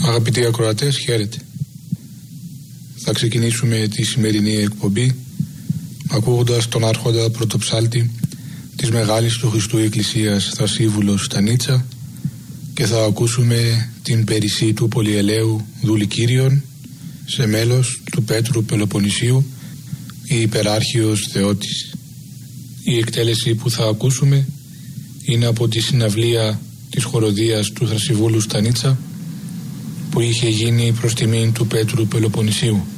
Αγαπητοί ακροατές, χαίρετε. Θα ξεκινήσουμε τη σημερινή εκπομπή ακούγοντας τον άρχοντα πρωτοψάλτη της Μεγάλης του Χριστού Εκκλησίας Θρασίβουλος Στανίτσα και θα ακούσουμε την περισσή του πολυελαίου Δουλικύριον σε μέλος του Πέτρου Πελοποννησίου, η υπεράρχιος Θεότης. Η εκτέλεση που θα ακούσουμε είναι από τη συναυλία της χοροδίας του Θρασιβούλου Στανίτσα που είχε γίνει προς τιμήν του Πέτρου Πελοποννησίου.